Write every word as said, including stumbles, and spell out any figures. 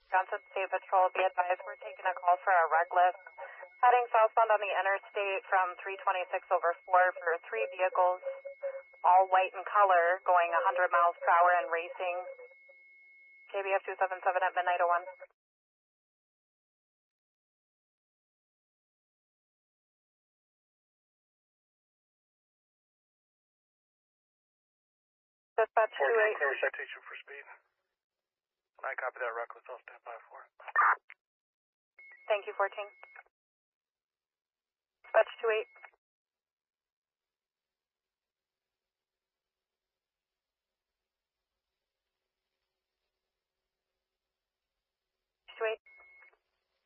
Johnson State Patrol, be advised we're taking a call for a reckless heading southbound on the interstate from three twenty-six over four for three vehicles, all white in color, going one hundred miles per hour and racing. K B F two seven seven at midnight oh one. Dispatch two eight. Clear citation for speed. I copy that reckless, I'll stand by for it. Thank you, fourteen. Dispatch two eight.